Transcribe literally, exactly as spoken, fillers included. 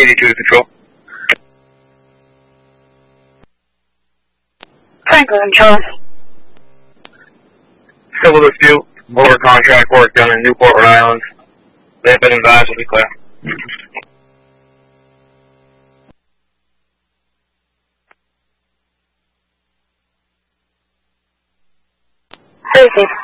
eighty-two to control. Franklin control. Civil dispute over contract work done in Newport, Rhode Island. They have been advised will be clear. Thursday.